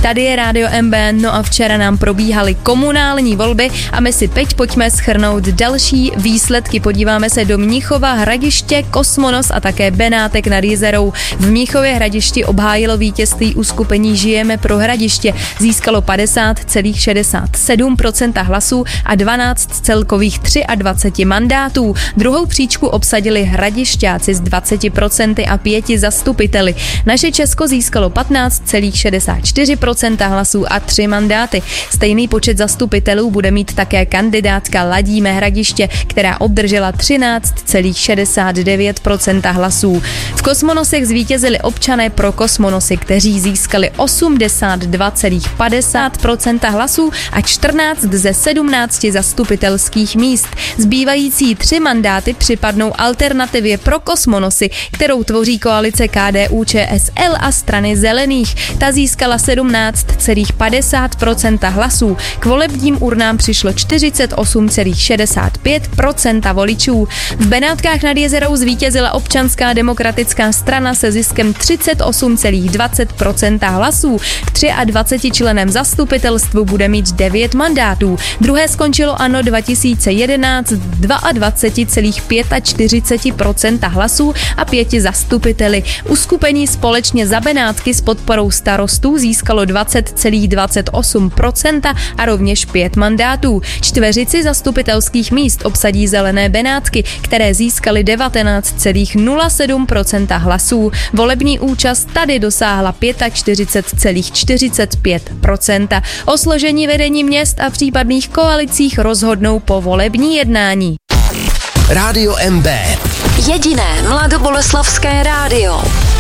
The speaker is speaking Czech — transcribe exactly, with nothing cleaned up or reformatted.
tady je Rádio M B, no a včera nám probíhaly komunální volby a my si teď pojďme shrnout další výsledky. Podíváme se do Mnichova, Hradiště, Kosmonos a také Benátek nad Jizerou. V Mnichově Hradišti obhájilo vítězství uskupení Žijeme pro Hradiště. Získalo padesát celá šedesát sedm procenta hlasů a dvanáct celkových dvacet tři mandátů. Druhou příčku obsadili hradišťáci s dvacet procent a pěti zastupiteli. Naše Česko získalo patnáct celá šedesát čtyři procenta hlasů a tři mandáty. Stejný počet zastupitelů bude mít také kandidátka Ladíme Hradiště, která obdržela třináct celá šedesát devět procenta hlasů. V Kosmonosech zvítězili občané pro Kosmonosy, kteří získali osmdesát dva celá padesát procenta hlasů a čtrnáct ze sedmnácti zastupitelských míst. Zbývající tři mandáty připadnou Alternativě pro Kosmonosy, kterou tvoří koalice K D U Č S L a strany zelených. Ta získala sedmnáct celá padesát procenta hlasů. K volebním urnám přišlo čtyřicet osm celá šedesát pět procenta voličů. V Benátkách nad Jizerou zvítězila Občanská demokratická strana se ziskem třicet osm celá dvacet procenta hlasů. K dvaceti třem členem zastupitelstvu bude mít devět mandátů. Druhé skončilo ANO dva tisíce jedenáct dvacet dva celá čtyřicet pět procenta hlasů a pěti zastupiteli. Uskupení Společně za Benátky s podporou starostů získalo dvacet celá dvacet osm procenta a rovněž pět mandátů. Čtveřici zastupitelských míst obsadí Zelené Benátky, které získaly devatenáct celá nula sedm procenta hlasů. Volební účast tady dosáhla čtyřicet pět celá čtyřicet pět procenta. O složení vedení měst a případných koalicích rozhodnou po volební jednání. Rádio M B. Jediné mladoboleslavské rádio.